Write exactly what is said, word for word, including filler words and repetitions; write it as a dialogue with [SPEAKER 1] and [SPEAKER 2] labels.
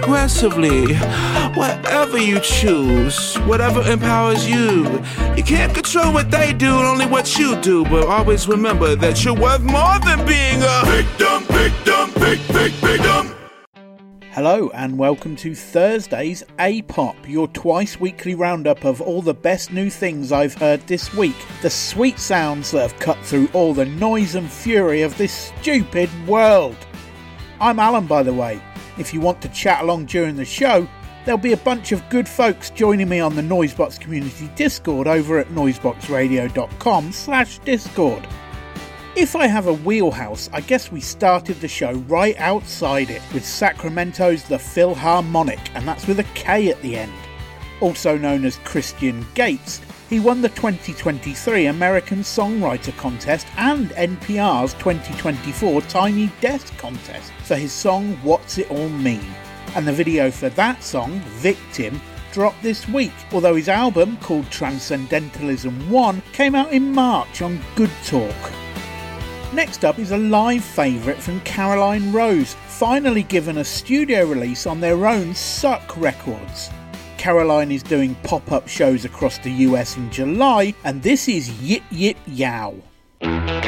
[SPEAKER 1] aggressively. Whatever you choose, whatever empowers you. You can't control what they do, only what you do. But always remember that you're worth more than being a victim, victim, big, big, victim.
[SPEAKER 2] Hello and welcome to Thursday's A-Pop, your twice weekly roundup of all the best new things I've heard this week. The sweet sounds that have cut through all the noise and fury of this stupid world. I'm Alan, by the way. If you want to chat along during the show, there'll be a bunch of good folks joining me on the Noisebox Community Discord over at noiseboxradio.com slash discord. If I have a wheelhouse, I guess we started the show right outside it with Sacramento's The Philharmonic, and that's with a K at the end. Also known as Christian Gates, he won the twenty twenty-three American Songwriter Contest and N P R's twenty twenty-four Tiny Desk Contest for his song What's It All Mean? And the video for that song, Victim, dropped this week, although his album, called Transcendentalism one, came out in March on Good Talk. Next up is a live favourite from Caroline Rose, finally given a studio release on their own Suck Records. Caroline is doing pop-up shows across the U S in July, and this is Yip Yip Yow.